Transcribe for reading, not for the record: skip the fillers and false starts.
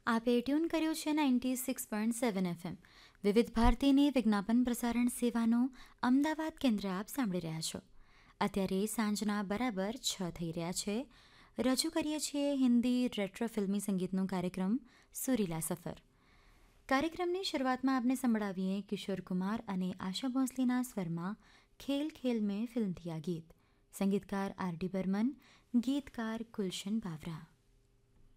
આપે ટ્યુન કર્યું છે 96.7 FM વિવિધ ભારતીની વિજ્ઞાપન પ્રસારણ સેવાનો અમદાવાદ કેન્દ્ર આપ સાંભળી રહ્યા છો. અત્યારે સાંજના બરાબર 6 થઈ રહ્યા છે. રજૂ કરીએ છીએ હિન્દી રેટ્રો ફિલ્મી સંગીતનો કાર્યક્રમ સુરીલા સફર. કાર્યક્રમની શરૂઆતમાં આપને સંભળાવીએ કિશોર કુમાર અને આશા ભોંસલેના સ્વરમાં ખેલ ખેલ મેં ફિલ્મથી આ ગીત. સંગીતકાર આર ડી બર્મન, ગીતકાર ગુલશન બાવરા.